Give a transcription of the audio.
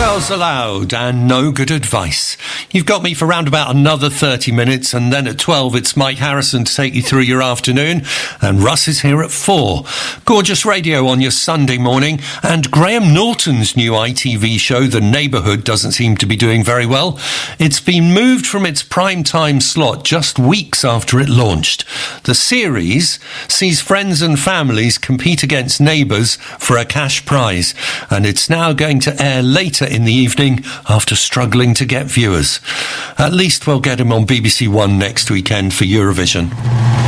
Girls Aloud and No Good Advice. You've got me for round about another 30 minutes, and then at 12 it's Mike Harrison to take you through your afternoon, and Russ is here at 4. Gorgeous radio on your Sunday morning, and Graham Norton's new ITV show, The Neighbourhood, doesn't seem to be doing very well. It's been moved from its prime time slot just weeks after it launched. The series sees friends and families compete against neighbours for a cash prize, and it's now going to air later in the evening after struggling to get viewers. At least we'll get him on BBC One next weekend for Eurovision.